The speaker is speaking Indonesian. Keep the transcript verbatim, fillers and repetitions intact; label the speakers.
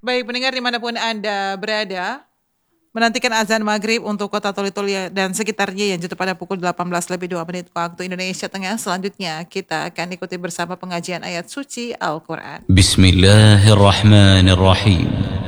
Speaker 1: Baik, pendengar dimanapun Anda berada, menantikan azan maghrib untuk kota Toli-Toli dan sekitarnya yang jatuh pada pukul delapan belas lebih dua menit waktu Indonesia Tengah. Selanjutnya kita akan ikuti bersama pengajian ayat suci Al-Quran.
Speaker 2: Bismillahirrahmanirrahim.